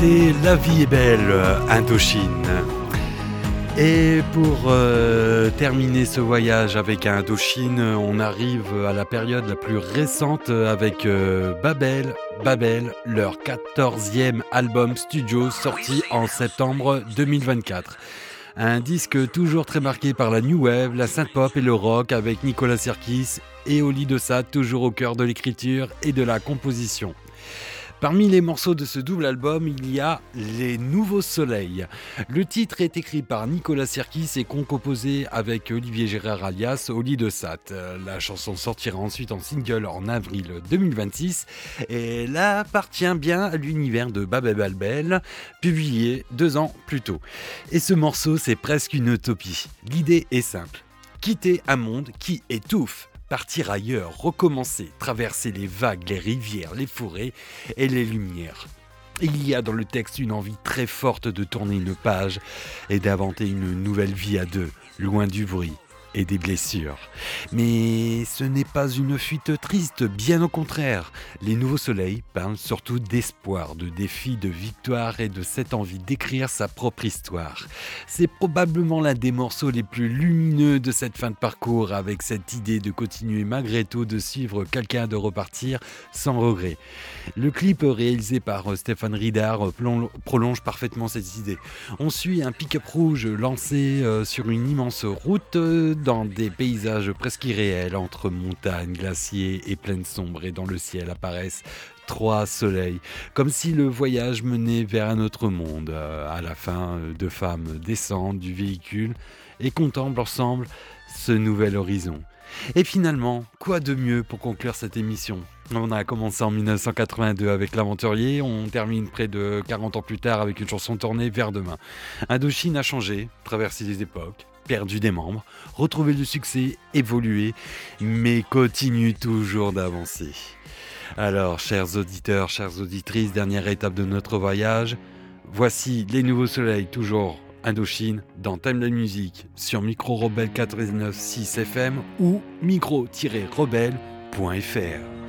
C'était La vie est belle, Indochine. Et pour terminer ce voyage avec Indochine, on arrive à la période la plus récente avec Babel, leur 14e album studio sorti en septembre 2024. Un disque toujours très marqué par la new wave, la synth-pop et le rock avec Nicolas Sirkis et Oli de Sade toujours au cœur de l'écriture et de la composition. Parmi les morceaux de ce double album, il y a Les Nouveaux Soleils. Le titre est écrit par Nicolas Sirkis et composé avec Olivier Gérard alias Oli de Sade. La chanson sortira ensuite en single en avril 2026 et elle appartient bien à l'univers de Babel, publié 2 ans plus tôt. Et ce morceau, c'est presque une utopie. L'idée est simple. Quitter un monde qui étouffe. Partir ailleurs, recommencer, traverser les vagues, les rivières, les forêts et les lumières. Il y a dans le texte une envie très forte de tourner une page et d'inventer une nouvelle vie à deux, loin du bruit et des blessures. Mais ce n'est pas une fuite triste, bien au contraire. Les Nouveaux Soleils parlent surtout d'espoir, de défis, de victoire et de cette envie d'écrire sa propre histoire. C'est probablement l'un des morceaux les plus lumineux de cette fin de parcours, avec cette idée de continuer malgré tout de suivre quelqu'un, de repartir sans regret. Le clip réalisé par Stéphane Ridard prolonge parfaitement cette idée. On suit un pick-up rouge lancé sur une immense route dans des paysages presque irréels entre montagnes, glaciers et plaines sombres, et dans le ciel apparaissent 3 soleils, comme si le voyage menait vers un autre monde. À la fin, 2 femmes descendent du véhicule et contemplent ensemble ce nouvel horizon. Et finalement, quoi de mieux pour conclure cette émission ? On a commencé en 1982 avec L'Aventurier, on termine près de 40 ans plus tard avec une chanson tournée vers demain. Indochine a changé, traversé les époques, perdu des membres, retrouvé du succès, évolué, mais continue toujours d'avancer. Alors, chers auditeurs, chères auditrices, dernière étape de notre voyage, voici Les Nouveaux Soleils, toujours Indochine, dans Timeline Music, sur Micro Rebelle 89.6 FM ou micro-rebelle.fr.